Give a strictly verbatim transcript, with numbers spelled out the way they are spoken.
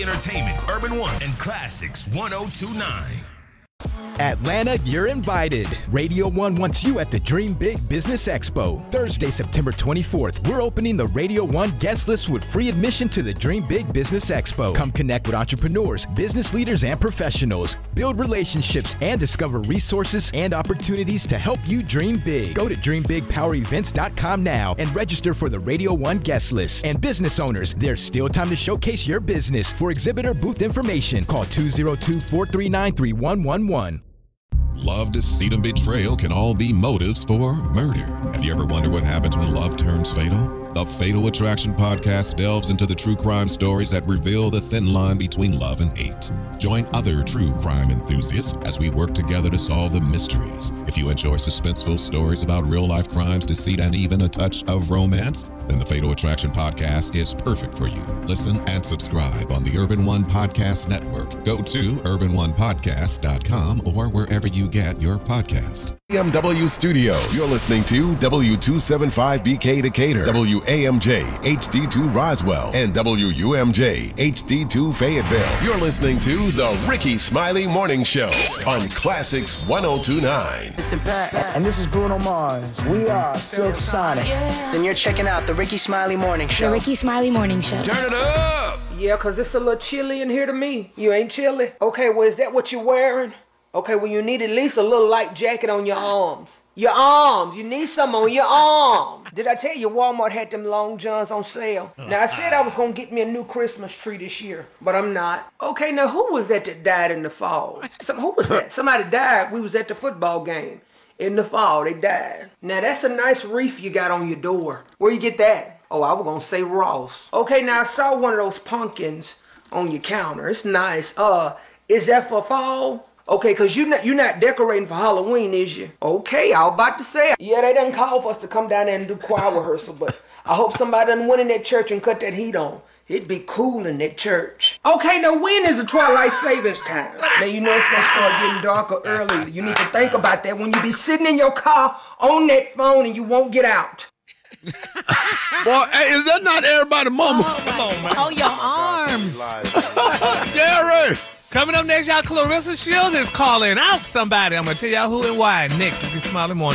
Entertainment, Urban One, and Classics one oh two point nine. Atlanta, you're invited. Radio One wants you at the Dream Big Business Expo. Thursday, September twenty-fourth, we're opening the Radio One guest list with free admission to the Dream Big Business Expo. Come connect with entrepreneurs, business leaders, and professionals. Build relationships and discover resources and opportunities to help you dream big. Go to dream big power events dot com now and register for the Radio One guest list. And business owners, there's still time to showcase your business. For exhibitor booth information, call two oh two, four three nine, three one one one. Love, deceit, and betrayal can all be motives for murder. Have you ever wondered what happens when love turns fatal? The Fatal Attraction podcast delves into the true crime stories that reveal the thin line between love and hate. Join other true crime enthusiasts as we work together to solve the mysteries. If you enjoy suspenseful stories about real-life crimes, deceit, and even a touch of romance, then the Fatal Attraction podcast is perfect for you. Listen and subscribe on the Urban One Podcast Network. Go to urban one podcast dot com or wherever you get your podcast. A M W Studios. You're listening to W two seventy-five B K Decatur, W A M J H D two Roswell, and W U M J H D two Fayetteville. You're listening to The Ricky Smiley Morning Show on Classics one oh two point nine. Listen, Pat, and this is Bruno Mars. We are Silk Sonic. Yeah. And you're checking out The Ricky Smiley Morning Show. The Ricky Smiley Morning Show. Turn it up! Yeah, because it's a little chilly in here to me. You ain't chilly? Okay, well, is that what you're wearing? Okay, well, you need at least a little light jacket on your arms. Your arms. You need some on your arms. Did I tell you Walmart had them long johns on sale? Now, I said I was going to get me a new Christmas tree this year, but I'm not. Okay, now, who was that that died in the fall? Some, who was that? Somebody died. We was at the football game. In the fall, they died. Now, that's a nice wreath you got on your door. Where you get that? Oh, I was going to say Ross. Okay, now, I saw one of those pumpkins on your counter. It's nice. Uh, is that for fall? Okay, because you're not, you're not decorating for Halloween, is you? Okay, I was about to say. Yeah, they done call for us to come down there and do choir rehearsal, but I hope somebody done went in that church and cut that heat on. It'd be cool in that church. Okay, now when is the twilight savings time? Now you know it's gonna start getting darker early. You need to think about that when you be sitting in your car on that phone and you won't get out. Boy, hey, is that not everybody mama? Oh, come on, man. Hold your arms. Gary! Coming up next, y'all, Clarissa Shields is calling out somebody. I'm going to tell y'all who and why next. Ricky Smiley Morning.